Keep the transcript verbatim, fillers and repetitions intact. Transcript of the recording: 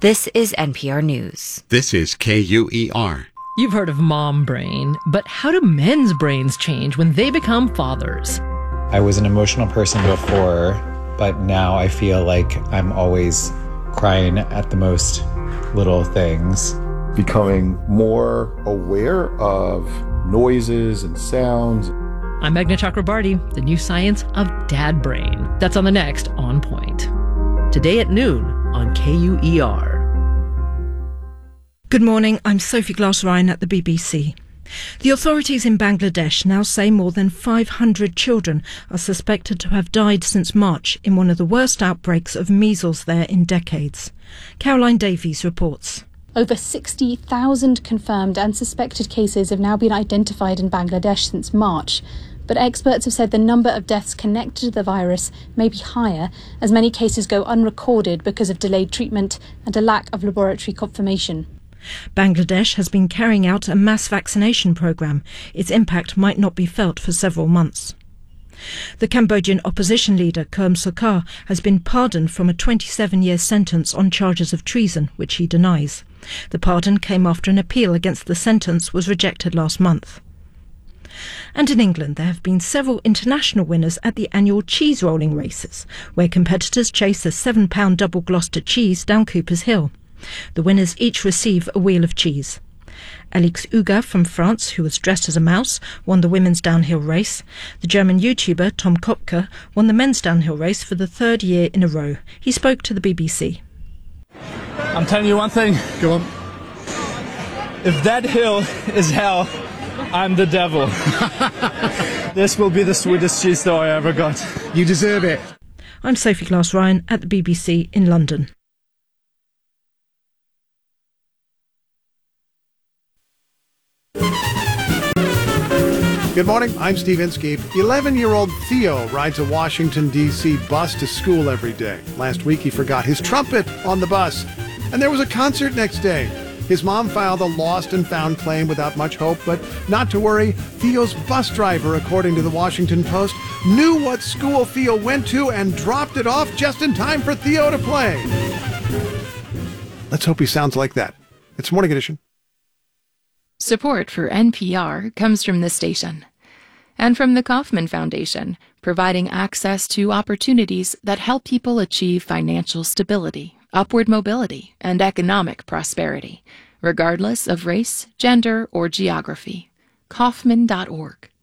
This is N P R News. This is K U E R. You've heard of mom brain, but how do men's brains change when they become fathers? I was an emotional person before, but now I feel like I'm always crying at the most little things. Becoming more aware of noises and sounds. I'm Meghna Chakrabarty, the new science of dad brain. That's on the next On Point. Today at noon on K U E R. Good morning, I'm Sophie Glass-Ryan at the B B C. The authorities in Bangladesh now say more than five hundred children are suspected to have died since March in one of the worst outbreaks of measles there in decades. Caroline Davies reports. Over sixty thousand confirmed and suspected cases have now been identified in Bangladesh since March. But experts have said the number of deaths connected to the virus may be higher, as many cases go unrecorded because of delayed treatment and a lack of laboratory confirmation. Bangladesh has been carrying out a mass vaccination programme. Its impact might not be felt for several months. The Cambodian opposition leader, Kem Sokha, has been pardoned from a twenty-seven-year sentence on charges of treason, which he denies. The pardon came after an appeal against the sentence was rejected last month. And in England, there have been several international winners at the annual cheese rolling races, where competitors chase a seven pound double Gloucester cheese down Cooper's Hill. The winners each receive a wheel of cheese. Alix Huga from France, who was dressed as a mouse, won the women's downhill race. The German YouTuber Tom Kopke won the men's downhill race for the third year in a row. He spoke to the B B C. I'm telling you one thing. Go on. If that hill is hell, I'm the devil. This will be the sweetest cheese dough I ever got. You deserve it. I'm Sophie Glass-Ryan at the B B C in London. Good morning, I'm Steve Inskeep. eleven-year-old Theo rides a Washington, D C bus to school every day. Last week he forgot his trumpet on the bus, and there was a concert next day. His mom filed a lost and found claim without much hope, but not to worry. Theo's bus driver, according to the Washington Post, knew what school Theo went to and dropped it off just in time for Theo to play. Let's hope he sounds like that. It's Morning Edition. Support for N P R comes from this station and from the Kauffman Foundation, providing access to opportunities that help people achieve financial stability, upward mobility, and economic prosperity, regardless of race, gender, or geography. Kauffman dot org.